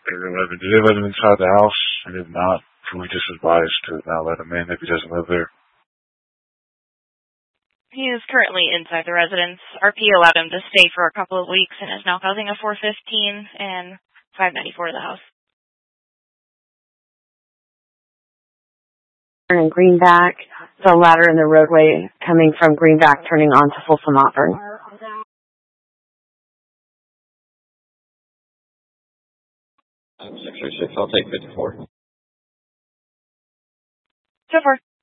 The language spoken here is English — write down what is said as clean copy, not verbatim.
Did they let him inside the house? And if not, can we just advise to not let him in if he doesn't live there? He is currently inside the residence. RP allowed him to stay for a couple of weeks and is now causing a 415 and 594 to the house. And Greenback, the ladder in the roadway coming from Greenback turning onto Folsom Auburn. 636, I'll take 54. So far.